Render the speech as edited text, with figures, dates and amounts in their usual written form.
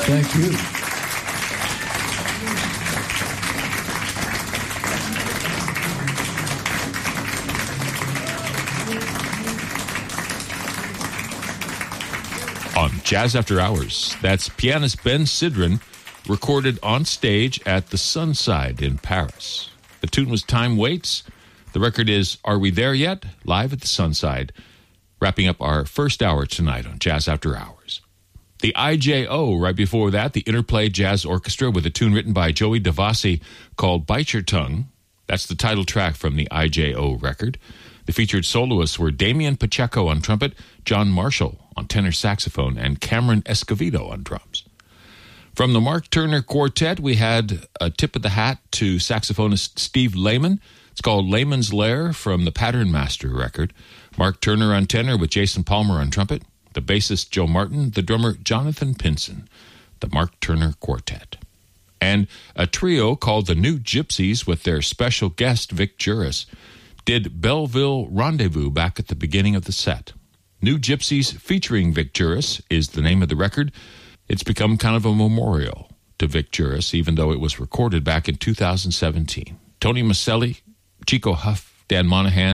Thank you. On Jazz After Hours, that's pianist Ben Sidran, recorded on stage at the Sunside in Paris. The tune was Time Waits. The record is Are We There Yet? Live at the Sunside, wrapping up our first hour tonight on Jazz After Hours. The IJO, right before that, the Interplay Jazz Orchestra with a tune written by Joey DeVasi called Bite Your Tongue. That's the title track from the IJO record. The featured soloists were Damian Pacheco on trumpet, John Marshall on tenor saxophone, and Cameron Escovedo on drums. From the Mark Turner Quartet, we had a tip of the hat to saxophonist Steve Lehman. It's called Lehman's Lair from the Pattern Master record. Mark Turner on tenor with Jason Palmer on trumpet, the bassist Joe Martin, the drummer Jonathan Pinson, the Mark Turner Quartet. And a trio called the New Gypsies with their special guest Vic Juris did Belleville Rendezvous back at the beginning of the set. New Gypsies featuring Vic Juris is the name of the record. It's become kind of a memorial to Vic Juris, even though it was recorded back in 2017. Tony Maselli, Chico Huff, Dan Monahan,